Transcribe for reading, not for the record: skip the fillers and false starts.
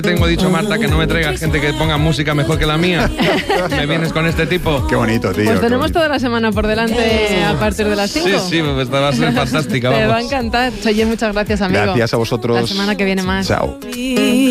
Tengo dicho, Marta, que no me traigas gente que ponga música mejor que la mía. ¿Me vienes con este tipo? Qué bonito, tío. Pues tenemos toda la semana por delante a partir de las 5. Sí, pues esta va a ser fantástica. Te va a Vamos. encantar. Oye, muchas gracias, amigo. Gracias a vosotros. La semana que viene más. Chao.